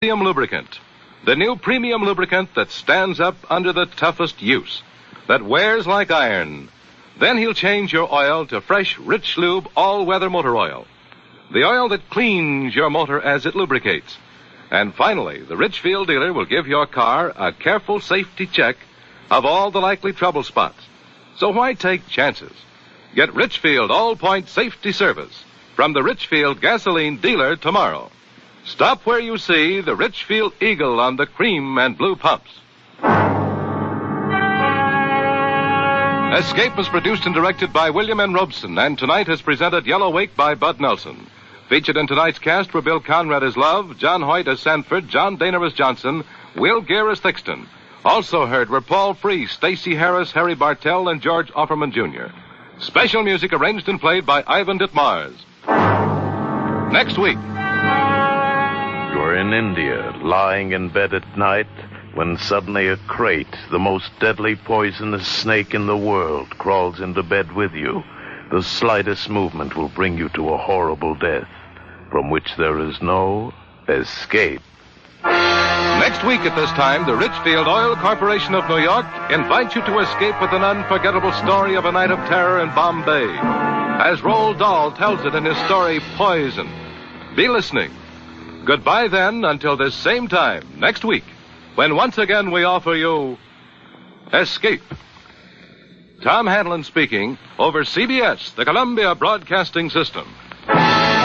Premium Lubricant. The new premium lubricant that stands up under the toughest use, that wears like iron. Then he'll change your oil to fresh, rich lube all-weather motor oil. The oil that cleans your motor as it lubricates. And finally, the Richfield dealer will give your car a careful safety check of all the likely trouble spots. So why take chances? Get Richfield all-point safety service from the Richfield gasoline dealer tomorrow. Stop where you see the Richfield Eagle on the cream and blue pumps. Escape was produced and directed by William N. Robeson, and tonight has presented Yellow Wake by Bud Nelson. Featured in tonight's cast were Bill Conrad as Love, John Hoyt as Sanford, John Daner as Johnson, Will Gere as Thixton. Also heard were Paul Frees, Stacey Harris, Harry Bartell, and George Offerman Jr. Special music arranged and played by Ivan Ditmars. Next week. You're in India, lying in bed at night, when suddenly a crate, the most deadly poisonous snake in the world, crawls into bed with you. The slightest movement will bring you to a horrible death, from which there is no escape. Next week at this time, the Richfield Oil Corporation of New York invites you to escape with an unforgettable story of a night of terror in Bombay, as Roald Dahl tells it in his story, Poison. Be listening. Goodbye then until this same time next week, when once again we offer you Escape. Tom Hanlon speaking over CBS, the Columbia Broadcasting System.